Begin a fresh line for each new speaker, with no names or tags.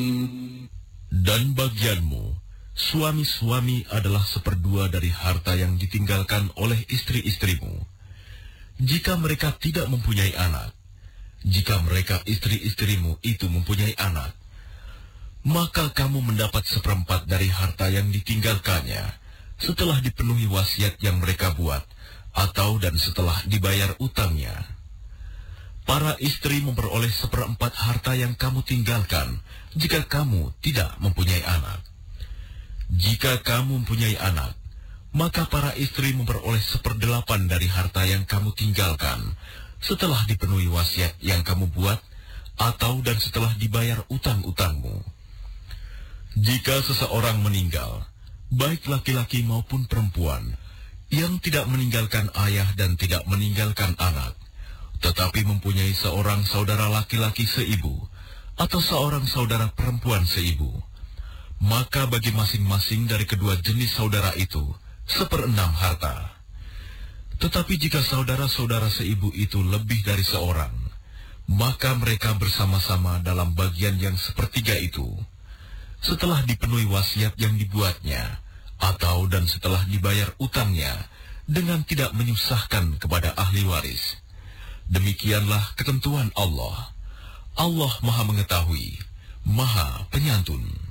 Dan bagianmu, suami-suami adalah seperdua dari harta yang ditinggalkan oleh istri-istrimu. Jika mereka tidak mempunyai anak, jika mereka istri-istrimu itu mempunyai anak, maka kamu mendapat seperempat dari harta yang ditinggalkannya setelah dipenuhi wasiat yang mereka buat, atau dan setelah dibayar utangnya. Para istri memperoleh seperempat harta yang kamu tinggalkan jika kamu tidak mempunyai anak. Jika kamu mempunyai anak, maka para istri memperoleh 1/8 dari harta yang kamu tinggalkan setelah dipenuhi wasiat yang kamu buat, atau dan setelah dibayar utang-utangmu. Jika seseorang meninggal, baik laki-laki maupun perempuan, yang tidak meninggalkan ayah dan tidak meninggalkan anak, tetapi mempunyai seorang saudara laki-laki seibu, atau seorang saudara perempuan seibu, maka bagi masing-masing dari kedua jenis saudara itu 1/6 harta. Tetapi jika saudara-saudara seibu itu lebih dari seorang, maka mereka bersama-sama dalam bagian yang 1/3 itu, setelah dipenuhi wasiat yang dibuatnya, atau dan setelah dibayar utangnya, dengan tidak menyusahkan kepada ahli waris. Demikianlah ketentuan Allah. Allah Maha Mengetahui, Maha Penyantun.